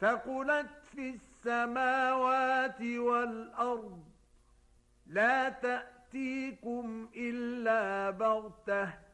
ثقلت في السماوات والأرض لا تأتيكم إلا بغتة